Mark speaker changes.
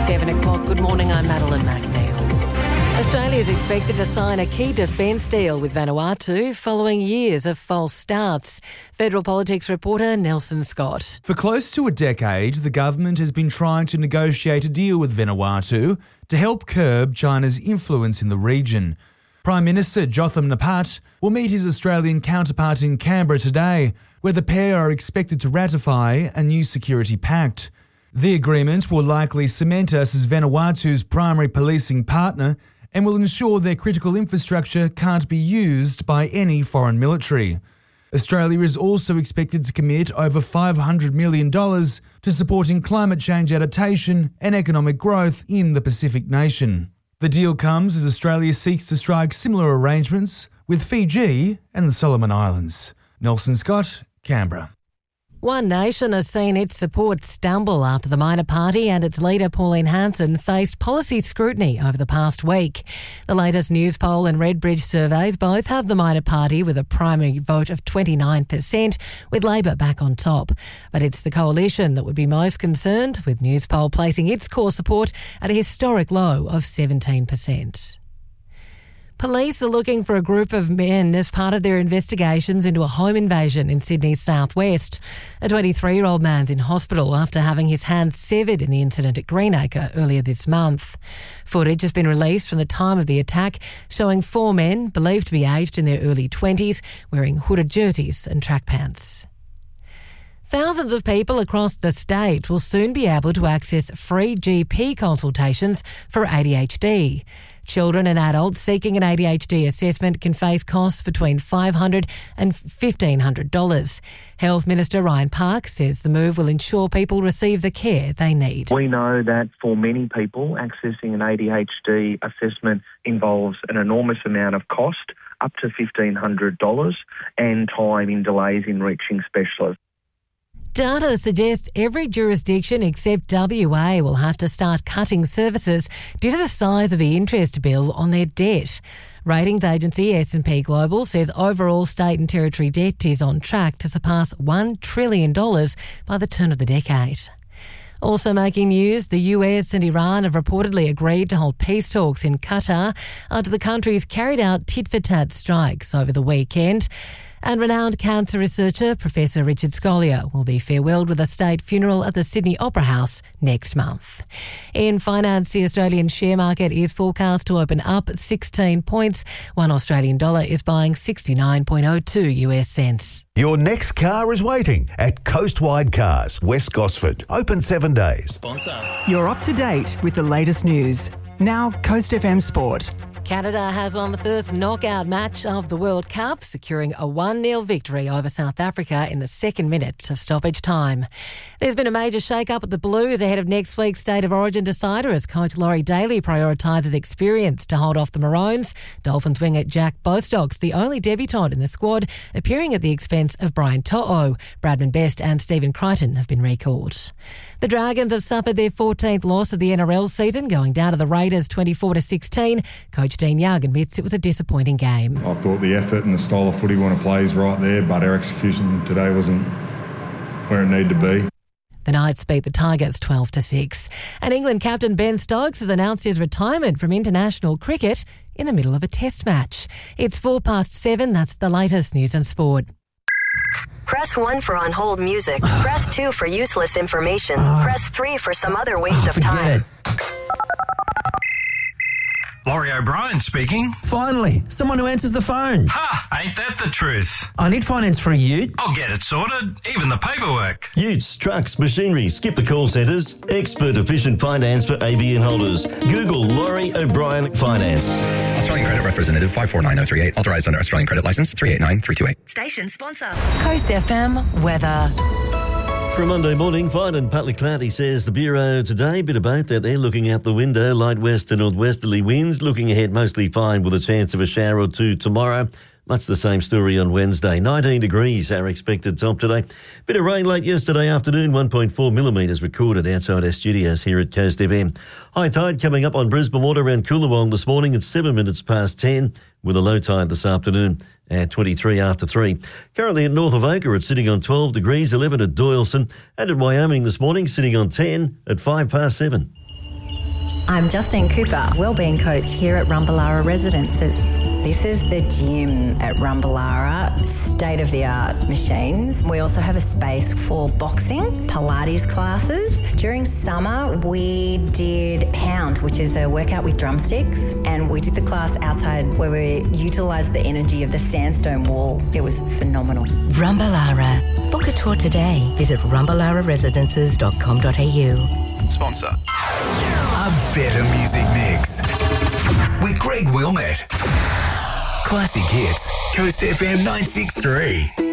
Speaker 1: 7 o'clock. Good morning, I'm Madeline McNeil. Australia is expected to sign a key defence deal with Vanuatu following years of false starts. Federal Politics reporter Nelson Scott.
Speaker 2: For close to a decade, the government has been trying to negotiate a deal with Vanuatu to help curb China's influence in the region. Prime Minister Jotham Napat will meet his Australian counterpart in Canberra today, where the pair are expected to ratify a new security pact. The agreement will likely cement us as Vanuatu's primary policing partner and will ensure their critical infrastructure can't be used by any foreign military. Australia is also expected to commit over $500 million to supporting climate change adaptation and economic growth in the Pacific nation. The deal comes as Australia seeks to strike similar arrangements with Fiji and the Solomon Islands. Nelson Scott, Canberra.
Speaker 1: One Nation has seen its support stumble after the minor party and its leader Pauline Hanson faced policy scrutiny over the past week. The latest Newspoll and Redbridge surveys both have the minor party with a primary vote of 29%, with Labor back on top. But it's the coalition that would be most concerned, with Newspoll placing its core support at a historic low of 17%. Police are looking for a group of men as part of their investigations into a home invasion in Sydney's southwest. A 23-year-old man's in hospital after having his hand severed in the incident at Greenacre earlier this month. Footage has been released from the time of the attack, showing 4 men, believed to be aged in their early 20s, wearing hooded jerseys and track pants. Thousands of people across the state will soon be able to access free GP consultations for ADHD. Children and adults seeking an ADHD assessment can face costs between $500 and $1,500. Health Minister Ryan Park says the move will ensure people receive the care they need.
Speaker 3: We know that for many people, accessing an ADHD assessment involves an enormous amount of cost, up to $1,500, and time in delays in reaching specialists.
Speaker 1: Data suggests every jurisdiction except WA will have to start cutting services due to the size of the interest bill on their debt. Ratings agency S&P Global says overall state and territory debt is on track to surpass $1 trillion by the turn of the decade. Also making news, the US and Iran have reportedly agreed to hold peace talks in Qatar after the countries carried out tit-for-tat strikes over the weekend. And renowned cancer researcher Professor Richard Scolyer will be farewelled with a state funeral at the Sydney Opera House next month. In finance, the Australian share market is forecast to open up 16 points. $1 Australian dollar is buying 69.02 US cents.
Speaker 4: Your next car is waiting at Coastwide Cars, West Gosford. Open 7 days.
Speaker 5: Sponsor.
Speaker 6: You're up to date with the latest news. Now, Coast FM Sport.
Speaker 1: Canada has won the first knockout match of the World Cup, securing a 1-0 victory over South Africa in the second minute of stoppage time. There's been a major shake-up at the Blues ahead of next week's State of Origin decider as coach Laurie Daly prioritises experience to hold off the Maroons. Dolphins winger Jack Bostock's the only debutant in the squad, appearing at the expense of Brian To'o. Bradman Best and Stephen Crichton have been recalled. The Dragons have suffered their 14th loss of the NRL season, going down to the Raiders 24-16. Coach Dean Young admits it was a disappointing game.
Speaker 7: I thought the effort and the style of footy we want to play is right there, but our execution today wasn't where it needed to be.
Speaker 1: The Knights beat the Tigers 12-6. And England captain Ben Stokes has announced his retirement from international cricket in the middle of a test match. It's 7:04. That's the latest news and sport.
Speaker 8: Press 1 for on-hold music. Press 2 for useless information. Press 3 for some other waste of time.
Speaker 5: Laurie O'Brien speaking.
Speaker 9: Finally, someone who answers the phone.
Speaker 5: Ha! Ain't that the truth?
Speaker 9: I need finance for a ute.
Speaker 5: I'll get it sorted, even the paperwork.
Speaker 10: Utes, trucks, machinery, skip the call centres. Expert efficient finance for ABN holders. Google Laurie O'Brien Finance.
Speaker 11: Australian Credit Representative 549038. Authorised under Australian Credit Licence 389328.
Speaker 8: Station sponsor.
Speaker 6: Coast FM weather.
Speaker 10: For a Monday morning, fine and partly cloudy, says the Bureau today. Bit of both out there looking out the window. Light west and northwesterly winds. Looking ahead, mostly fine with a chance of a shower or two tomorrow. Much the same story on Wednesday. 19 degrees, our expected top today. Bit of rain late yesterday afternoon. 1.4 millimetres recorded outside our studios here at Coast FM. High tide coming up on Brisbane Water around Coolawong this morning at 7 minutes past 10, with a low tide this afternoon at 23 after 3. Currently at North Avoca, it's sitting on 12 degrees, 11 at Doyleson, and at Wyoming this morning, sitting on 10 at 5 past 7.
Speaker 12: I'm Justine Cooper, wellbeing coach here at Rumballara Residences. This is the gym at Rumballara, state-of-the-art machines. We also have a space for boxing, Pilates classes. During summer, we did Pound, which is a workout with drumsticks, and we did the class outside where we utilised the energy of the sandstone wall. It was phenomenal.
Speaker 13: Rumballara. Book a tour today. Visit rumballararesidences.com.au.
Speaker 14: Sponsor.
Speaker 15: A better music mix with Greg Wilmette. Classic hits, Coast FM 963.